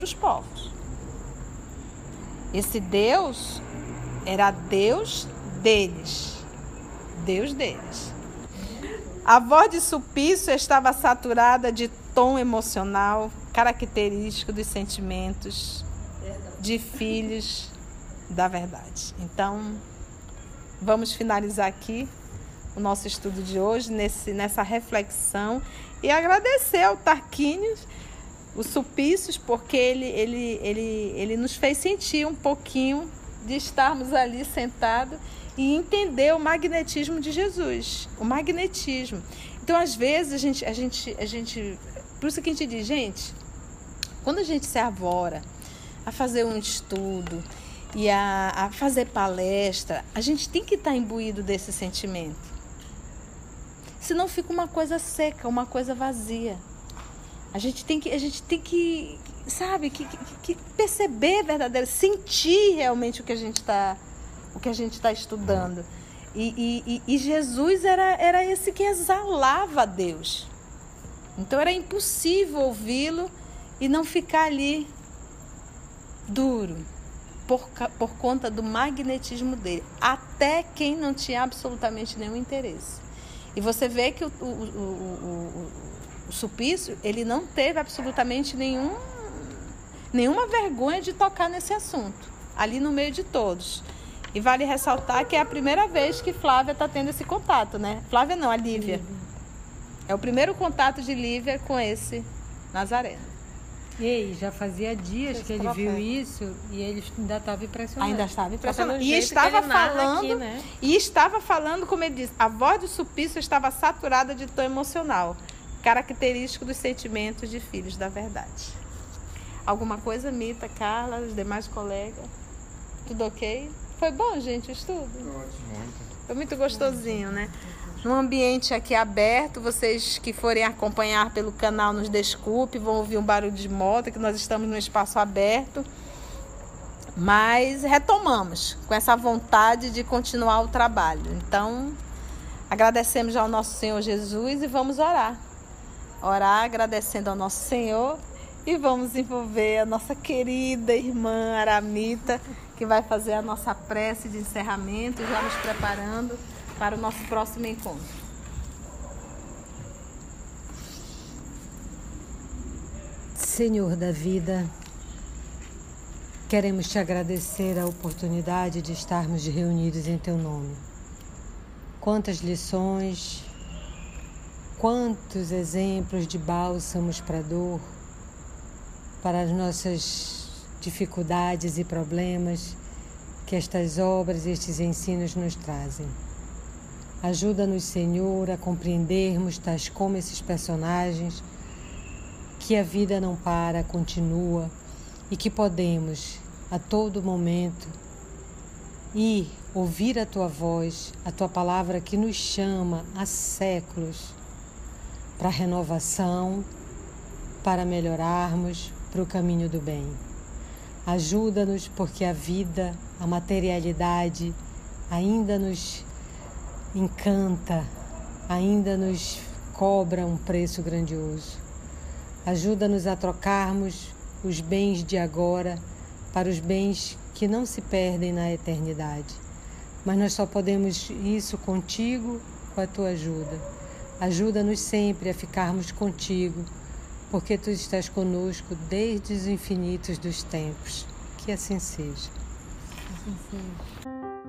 os povos. Esse Deus era Deus deles. Deus deles. A voz de Sulpício estava saturada de tom emocional, característico dos sentimentos de filhos da verdade. Então, vamos finalizar aqui o nosso estudo de hoje, nessa reflexão, e agradecer ao Tarquínio, o Sulpício, porque ele nos fez sentir um pouquinho de estarmos ali sentados e entender o magnetismo de Jesus, o magnetismo. Então, às vezes, a gente por isso que a gente diz, gente, quando a gente se arvora a fazer um estudo e a fazer palestra, a gente tem que estar imbuído desse sentimento. Senão fica uma coisa seca, uma coisa vazia. A gente tem que sabe, que perceber verdadeiro, sentir realmente o que a gente está estudando. E Jesus era esse que exalava a Deus. Então era impossível ouvi-lo e não ficar ali duro por conta do magnetismo dele. Até quem não tinha absolutamente nenhum interesse. E você vê que o Sulpício, ele não teve absolutamente nenhuma vergonha de tocar nesse assunto, ali no meio de todos. E vale ressaltar que é a primeira vez que Flávia está tendo esse contato, né? Flávia não, a Lívia. É o primeiro contato de Lívia com esse Nazareno. E aí, já fazia dias que ele viu isso e ele ainda estava impressionado. Ainda estava impressionado. E estava falando, aqui, né? E estava falando, como ele disse, a voz do Sulpício estava saturada de tom emocional, característico dos sentimentos de filhos da verdade. Alguma coisa, Mita, Carla, os demais colegas? Tudo ok? Foi bom, gente, o estudo? Ótimo. Foi muito gostosinho, né? Num ambiente aqui aberto, vocês que forem acompanhar pelo canal nos desculpe, vão ouvir um barulho de moto, que nós estamos num espaço aberto. Mas retomamos com essa vontade de continuar o trabalho. Então, agradecemos ao nosso Senhor Jesus e vamos orar. Orar agradecendo ao nosso Senhor e vamos envolver a nossa querida irmã Aramita, que vai fazer a nossa prece de encerramento, já nos preparando para o nosso próximo encontro. Senhor da vida, queremos te agradecer a oportunidade de estarmos reunidos em teu nome. Quantas lições, quantos exemplos de bálsamos para a dor, para as nossas dificuldades e problemas que estas obras e estes ensinos nos trazem. Ajuda-nos, Senhor, a compreendermos, tais como esses personagens, que a vida não para, continua e que podemos, a todo momento, ir ouvir a Tua voz, a Tua palavra que nos chama há séculos para a renovação, para melhorarmos, para o caminho do bem. Ajuda-nos porque a vida, a materialidade ainda nos encanta, ainda nos cobra um preço grandioso. Ajuda-nos a trocarmos os bens de agora para os bens que não se perdem na eternidade. Mas nós só podemos isso contigo, com a tua ajuda. Ajuda-nos sempre a ficarmos contigo, porque tu estás conosco desde os infinitos dos tempos. Que assim seja. Assim seja.